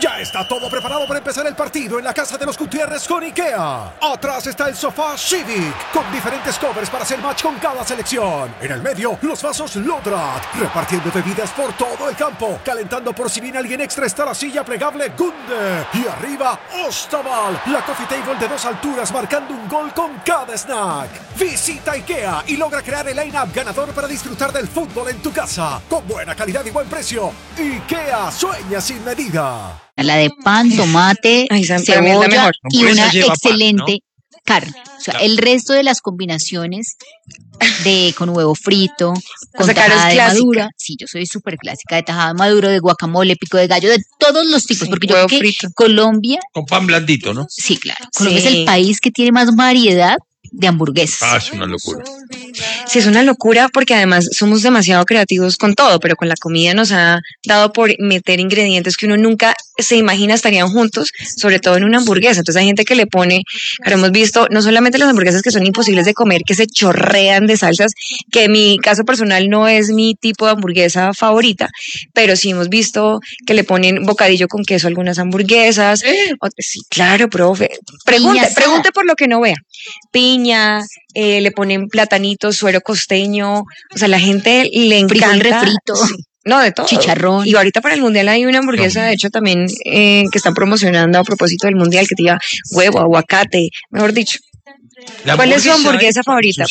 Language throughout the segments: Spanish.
Ya está todo preparado para empezar el partido en la casa de los Gutiérrez con IKEA. Atrás está el sofá Civic, con diferentes covers para hacer match con cada selección. En el medio, los vasos Lodrat, repartiendo bebidas por todo el campo. Calentando por si viene alguien extra está la silla plegable Gunde. Y arriba, Ostaval, la coffee table de 2 alturas marcando un gol con cada snack. Visita IKEA y logra crear el line-up ganador para disfrutar del fútbol en tu casa. Con buena calidad y buen precio. IKEA sueña sin medida. La de pan, tomate, cebolla y una excelente carne. O sea, el resto de las combinaciones con huevo frito, con tajada de madura. Sí, yo soy súper clásica de tajada de maduro, de guacamole, pico de gallo, de todos los tipos. Porque yo creo que Colombia... Con pan blandito, ¿no? Sí, claro. Colombia es el país que tiene más variedad de hamburguesas. Ah, es una locura. Sí, es una locura porque además somos demasiado creativos con todo, pero con la comida nos ha dado por meter ingredientes que uno nunca se imagina estarían juntos, sobre todo en una hamburguesa. Entonces hay gente que le pone, claro, hemos visto no solamente las hamburguesas que son imposibles de comer, que se chorrean de salsas, que en mi caso personal no es mi tipo de hamburguesa favorita, pero sí hemos visto que le ponen bocadillo con queso a algunas hamburguesas. Sí, claro, profe. Pregunte por lo que no vea. Piña, le ponen platanitos, suero costeño, o sea, la gente le encanta. Frijol refrito. Sí. No, de todo. Chicharrón. Y ahorita para el Mundial hay una hamburguesa, de hecho, también que están promocionando a propósito del Mundial, que lleva huevo, aguacate, mejor dicho. ¿Cuál es su hamburguesa favorita?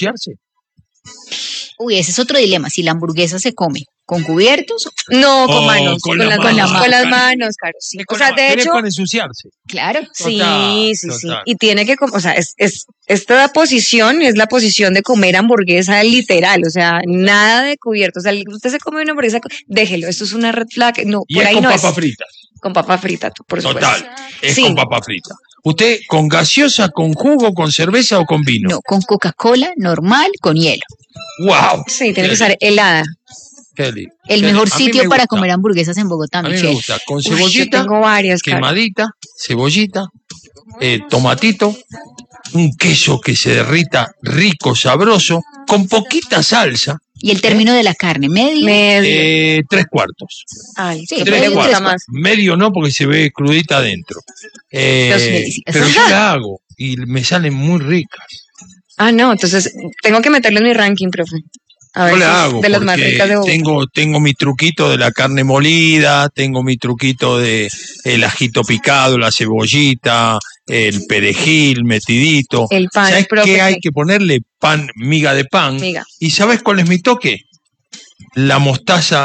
Uy, ese es otro dilema. Si la hamburguesa se come con cubiertos, no, con manos, con las manos, claro. Sí. O sea, de hecho, para ensuciarse. Claro, total. Y tiene que, o sea, esta posición es la posición de comer hamburguesa literal, o sea, nada de cubiertos. O sea, usted se come una hamburguesa, déjelo, esto es una red flag. No, y por ahí con no es. Con papa frita. Con papa frita, por supuesto. Total, es con papa frita. ¿Usted con gaseosa, con jugo, con cerveza o con vino? No, con Coca-Cola normal, con hielo. ¡Wow! Sí, tiene que estar helada. El mejor sitio para comer hamburguesas en Bogotá, Michelle. A mí me gusta, con cebollita, tengo varias, quemadita, cebollita, tomatito, un queso que se derrita rico, sabroso, con poquita salsa. ¿Y el término de la carne? ¿Medio? 3/4. Ay, sí, 3/4. Medio no, porque se ve crudita adentro. Pero yo la hago y me salen muy ricas. Ah, no, entonces tengo que meterlo en mi ranking, profe. A ver, yo la hago de las más ricas de Bogotá. Tengo mi truquito de la carne molida, tengo mi truquito de el ajito picado, la cebollita, el perejil metidito. El pan. ¿Sabes qué hay que ponerle? Pan, miga de pan. Miga. ¿Y sabes cuál es mi toque? La mostaza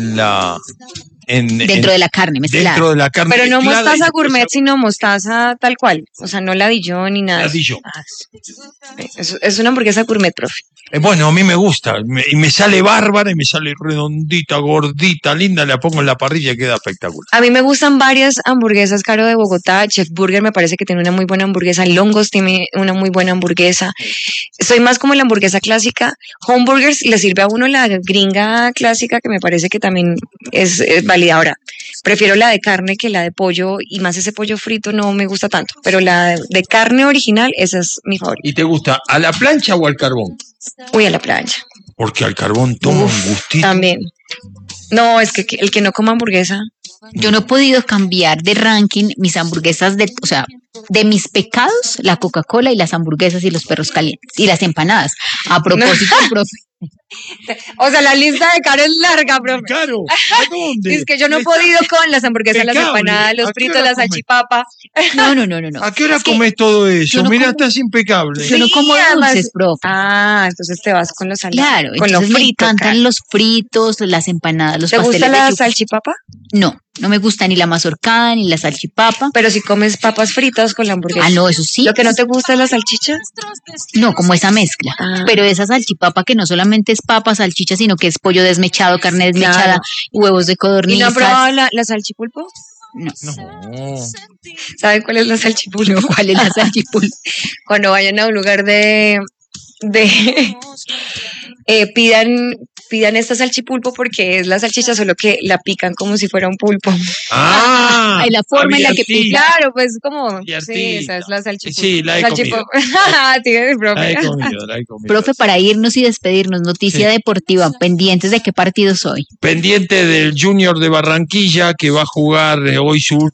dentro de la carne mezclada. Dentro de la carne. Pero no mostaza gourmet, sino mostaza tal cual. O sea, no la Dijon ni nada. La Dijon. Es una hamburguesa gourmet, profe. Bueno, a mí me gusta. Y me sale bárbara y me sale redondita, gordita, linda. La pongo en la parrilla y queda espectacular. A mí me gustan varias hamburguesas, Caro, de Bogotá. Chef Burger me parece que tiene una muy buena hamburguesa. Longos tiene una muy buena hamburguesa. Soy más como la hamburguesa clásica. Homeburgers le sirve a uno la gringa clásica, que me parece que también es válida. Ahora, prefiero la de carne que la de pollo, y más ese pollo frito no me gusta tanto, pero la de carne original, esa es mi favorita. ¿Y te gusta a la plancha o al carbón? Uy, a la plancha. Porque al carbón toma un gustito. También. No, es que el que no coma hamburguesa. Yo no he podido cambiar de ranking mis hamburguesas, o sea, de mis pecados, la Coca-Cola y las hamburguesas y los perros calientes y las empanadas. A propósito, profe. O sea, la lista de Caro es larga, profe. Claro. ¿A dónde? Es que yo no he podido con las hamburguesas, las empanadas, los fritos, la salchipapa. No. ¿A qué hora comes todo eso? Mira, estás impecable. Yo no como dulces, profe. Ah, entonces te vas con los salados. Claro, con los fritos. Me encantan los fritos, las empanadas, los pasteles. ¿Te gusta la salchipapa? No me gusta ni la mazorcada ni la salchipapa. Pero si comes papas fritas con la hamburguesa. Ah, no, eso sí. ¿Lo que no te gusta es la salchicha? No, como esa mezcla. Pero esa salchipapa que no solamente es papa, salchicha, sino que es pollo desmechado, carne desmechada, huevos de codorniz. ¿Y no has probado la salchipulpo? No. ¿Saben cuál es la salchipulpo? ¿Cuál es la salchipulpo? Cuando vayan a un lugar pidan esta salchipulpo, porque es la salchicha, solo que la pican como si fuera un pulpo. Y la forma en la que pican. Claro, pues como, sí, esa es la salchipulpo. Sí, la he comido. La he comido. Profe, para irnos y despedirnos, noticia deportiva, pendientes de qué partido soy. Pendiente del Junior de Barranquilla, que va a jugar hoy su